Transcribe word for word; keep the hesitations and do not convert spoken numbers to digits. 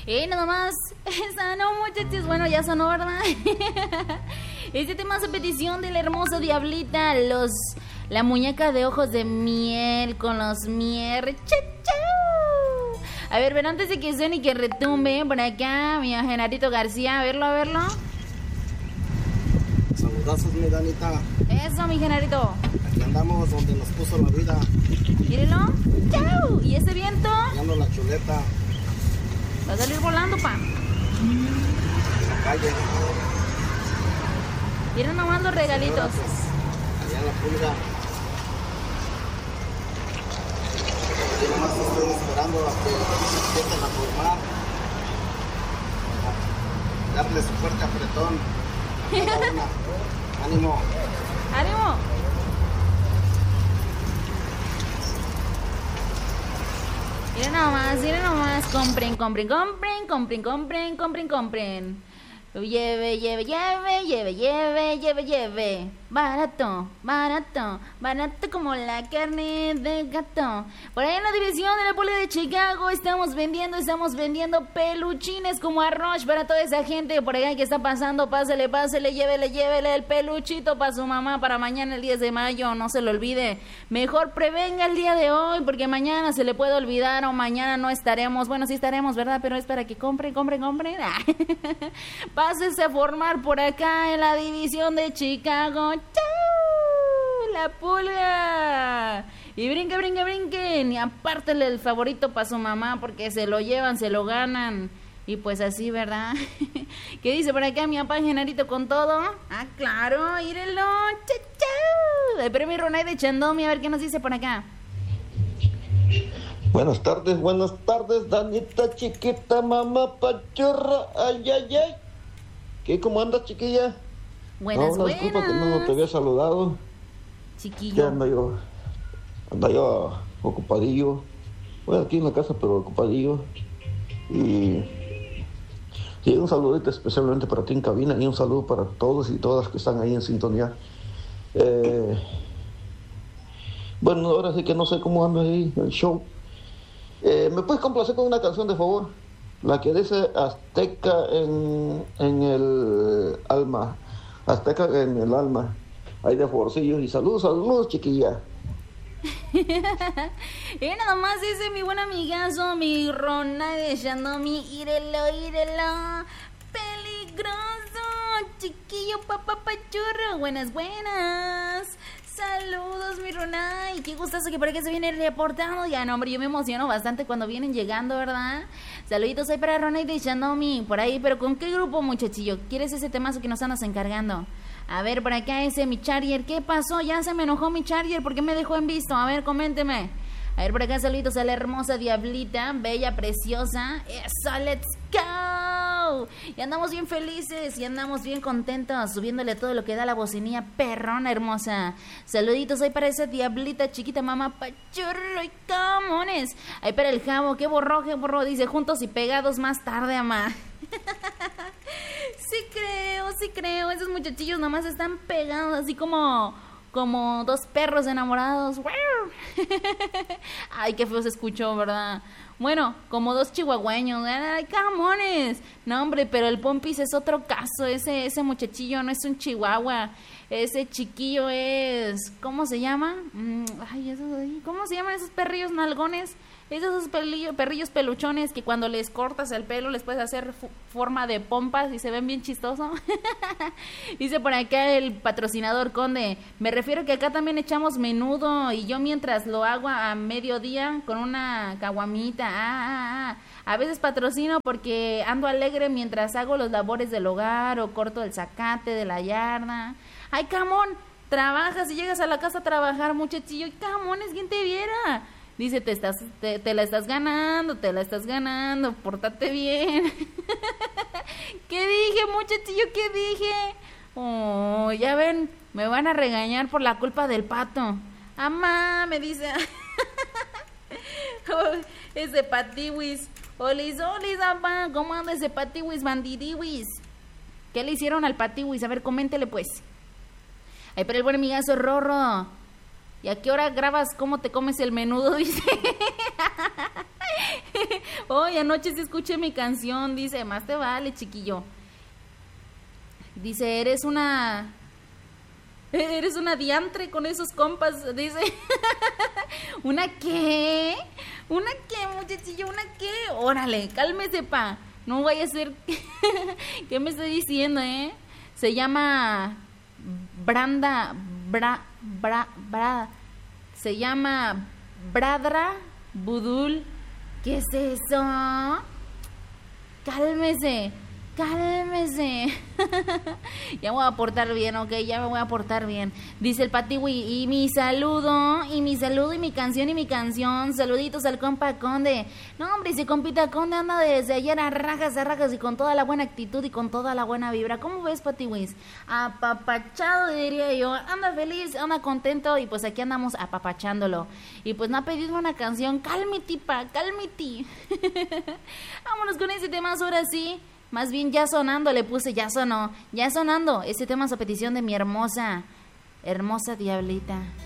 Eh, nada más. Esa no, muchachos. Bueno, ya sonó, ¿verdad? Este tema es a petición de la hermosa Diablita. Los... La muñeca de ojos de miel con los mier. ¡Chau! A ver, pero antes de que suene y que retumbe por acá, mi Genarito García, a verlo, a verlo. Saludazos, mi Danita. Eso, mi Genarito. Aquí andamos donde nos puso la vida. Mírenlo. ¡Chau! ¿Y ese viento? Tirando la chuleta. Va a salir volando, pa. En la calle. Miren nomás los regalitos. Allá en la pulga. Yo nomás estoy esperando a que empiecen a formar. A darle su fuerte apretón. Cada una. Ánimo. ¡Ánimo! Miren nomás, miren nomás. Compren, compren, compren, compren, compren, compren, compren. Lleve, lleve, lleve, lleve, lleve, lleve, lleve. Barato, barato, barato como la carne de gato. Por ahí en la división de la poli de Chicago estamos vendiendo, estamos vendiendo peluchines como arroz para toda esa gente por allá que está pasando. Pásele, pásele, llévele, llévele el peluchito para su mamá para mañana el diez de mayo, no se lo olvide. Mejor prevenga el día de hoy porque mañana se le puede olvidar o mañana no estaremos. Bueno, sí estaremos, ¿verdad? Pero es para que compren, compren, compren. Pásese a formar por acá en la división de Chicago. ¡Chau! La pulga. Y brinque, brinque, brinquen. Y apártele el favorito para su mamá porque se lo llevan, se lo ganan. Y pues así, ¿verdad? ¿Qué dice por acá mi papá Genarito con todo? Ah, claro, írenlo. ¡Chau, chau! El premio Ronay de Chandomi, a ver qué nos dice por acá. Buenas tardes, buenas tardes, Danita chiquita, mamá pachorra, ay, ay, ay. ¿Qué? ¿Cómo andas, chiquilla? Buenas, no, no, buenas. Disculpa que no te había saludado. Chiquillo. Ya ando yo, ando yo ocupadillo. Bueno, aquí en la casa, pero ocupadillo. Y... sí, un saludito especialmente para ti en cabina y un saludo para todos y todas que están ahí en sintonía. Eh... Bueno, ahora sí que no sé cómo anda ahí el show. Eh, ¿Me puedes complacer con una canción, de favor? La que dice Azteca en, en el alma. Azteca en el alma. Ahí de favorcillos. Y saludos, saludos, chiquilla. Y nada más dice mi buen amigazo, mi Ronay de Chandomi. Írelo, írelo. Peligroso, chiquillo, papá pachurro. Buenas, buenas. Saludos, mi Ronay. Qué gustazo que por aquí se viene reportando. Ya, no, hombre, yo me emociono bastante cuando vienen llegando, ¿verdad? Saluditos ahí para Ronay de Chandomi. Por ahí, pero ¿con qué grupo, muchachillo? ¿Quieres ese temazo que nos andas encargando? A ver, por acá ese, mi Charger. ¿Qué pasó? Ya se me enojó mi Charger. ¿Por qué me dejó en visto? A ver, coménteme. A ver, por acá saluditos a la hermosa Diablita, bella, preciosa. ¡Eso, let's go! Y andamos bien felices y andamos bien contentos, subiéndole todo lo que da la bocinilla perrona hermosa. Saluditos ahí para esa Diablita chiquita, mamá pachurro y camones. Ahí para el Jabo, qué borró, qué borró. Dice, juntos y pegados más tarde, amá. Sí creo, sí creo. Esos muchachillos nomás están pegados así como... como dos perros enamorados. Ay, qué feo se escuchó, ¿verdad? Bueno, como dos chihuahueños. Ay, camones. No, hombre, pero el Pompis es otro caso. Ese, ese muchachillo no es un chihuahua. Ese chiquillo es... ¿cómo se llama? Ay, esos, ¿cómo se llaman esos perrillos nalgones? Esos pelillo, perrillos peluchones que cuando les cortas el pelo les puedes hacer f- forma de pompas y se ven bien chistosos. Dice por acá el patrocinador Conde, me refiero que acá también echamos menudo y yo mientras lo hago a mediodía con una caguamita. Ah, ah, ah. A veces patrocino porque ando alegre mientras hago los labores del hogar o corto el zacate de la yarda. Ay, camón, trabajas y llegas a la casa a trabajar, muchachillo. Camón, es quien te viera. Dice, te estás, te, te la estás ganando, te la estás ganando, pórtate bien. ¿Qué dije, muchachillo? ¿Qué dije? Oh, ya ven, me van a regañar por la culpa del pato. Amá, me dice. Oh, ese patiwis. Olis, olis, apá, ¿cómo anda ese patiwis, bandidiwis? ¿Qué le hicieron al patiwis? A ver, coméntele pues. Ay, pero el buen amigazo Rorro. ¿Y a qué hora grabas cómo te comes el menudo? Dice. Hoy anoche sí escuché mi canción, dice, más te vale, chiquillo. Dice, eres una... Eres una diantre con esos compas, dice. ¿Una qué? ¿Una qué, muchachillo? ¿Una qué? Órale, cálmese, pa. No vaya a ser... ¿Qué me está diciendo, eh? Se llama... Branda... Bra... Bra... Bra... Se llama... Bradra Budul. ¿Qué es eso? Cálmese. Cálmese. Ya me voy a portar bien, ok, ya me voy a portar bien. Dice el Patiwi, y mi saludo, y mi saludo, y mi canción, y mi canción. Saluditos al compa Conde. No, hombre, si compita Conde anda desde ayer a rajas, a rajas, y con toda la buena actitud y con toda la buena vibra. ¿Cómo ves, Patiwis? Apapachado, diría yo. Anda feliz, anda contento, y pues aquí andamos apapachándolo. Y pues me ha pedido una canción. Cálmate, pa, cálmate. Vámonos con ese tema ahora sí. Más bien ya sonando, le puse, ya sonó, ya sonando. Ese tema es a petición de mi hermosa, hermosa diablita.